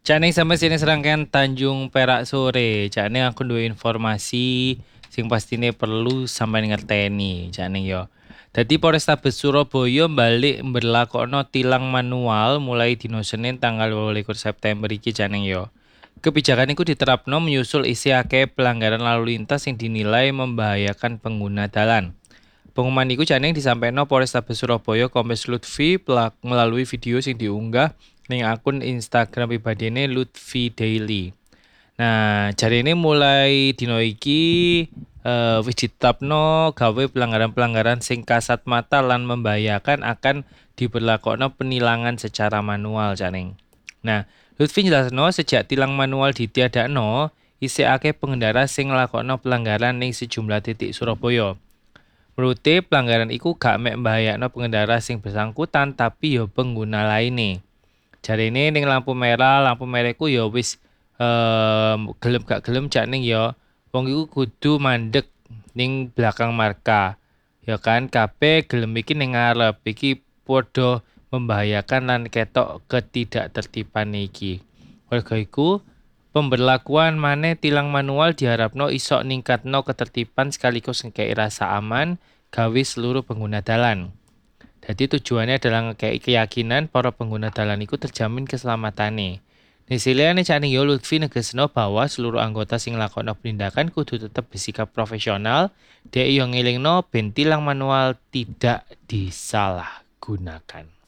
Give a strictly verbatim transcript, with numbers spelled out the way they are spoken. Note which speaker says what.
Speaker 1: Cak ning sampe sini serangkaian Tanjung Perak sore. Cak ning aku duwe informasi sing pastine perlu sampeyan ngerteni. Cak ning yo. Dadi Polrestabes Surabaya balik berlakono tilang manual mulai dino Senin tanggal dua puluh September iki Cak ning yo. Kebijakan itu diterapno menyusul isi akeh pelanggaran lalu lintas yang dinilai membahayakan pengguna dalan. Pengumuman iku jane disampaikan Polrestabes Surabaya Kombes Lutfi pelak- melalui video sing diunggah ning akun Instagram pribadine Lutfi Daily. Nah, jari ini mulai dino iki eh, wis ditetapno gawe pelanggaran-pelanggaran sing kasat mata lan membahayakan akan diberlakukan penilangan secara manual jaring. Nah, Lutfi jelasno sejak tilang manual ditiadakno, isih akeh pengendara sing nglakokno pelanggaran ning sejumlah titik Surabaya. Menurute pelanggaran iku gak mek mbahayakno pengendara sing bersangkutan tapi yo pengguna lainnya. Jarine ning lampu merah, lampu merah iku ya wis eh, gelem gak gelem jak ning ya wong iku kudu mandek ning belakang marka. Ya kan kabeh gelem iki ning ngarep. Iki padha membahayakan lan ketok ketidaktertiban iki. Oleh iku pemberlakuan maneh tilang manual diharapno iso ningkatno ketertiban sekaligus ngekei rasa aman gawe seluruh pengguna dalan. Jadi tujuannya adalah ngekei keyakinan para pengguna dalan iku terjamin keselamatannya. Nisiliyane Cak Ning yo Lutfi negesno bahwa seluruh anggota sing nglakokno penindakan kudu tetap bersikap profesional, dek yo ngelingno ben tilang manual tidak disalahgunakan.